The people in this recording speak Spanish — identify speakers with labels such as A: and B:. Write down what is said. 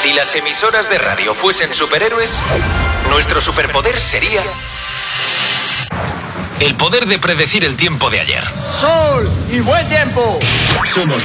A: Si las emisoras de radio fuesen superhéroes, nuestro superpoder sería el poder de predecir el tiempo de ayer.
B: ¡Sol y buen tiempo!
C: Somos